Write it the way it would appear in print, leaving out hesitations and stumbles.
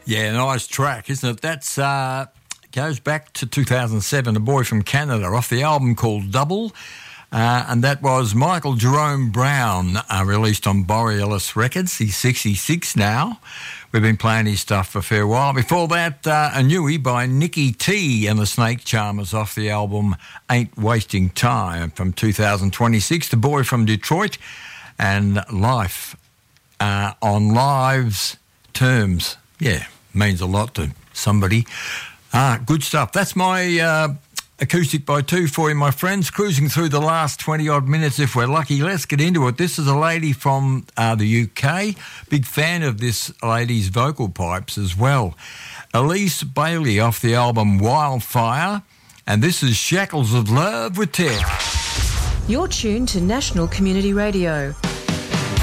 Yeah, nice track, isn't it? That's goes back to 2007, A Boy from Canada, off the album called Double. And that was Michael Jerome Brown, released on Borealis Records. He's 66 now. We've been playing his stuff for a fair while. Before that, a newie by Nicky T and the Snake Charmers off the album Ain't Wasting Time from 2026. The Boy from Detroit and Life on Live's Terms. Yeah, means a lot to somebody. Good stuff. That's my Acoustic by Two for you, my friends. Cruising through the last 20-odd minutes if we're lucky. Let's get into it. This is a lady from the UK. Big fan of this lady's vocal pipes as well. Elise Bailey off the album Wildfire. And this is Shackles of Love with Tech. You're tuned to National Community Radio.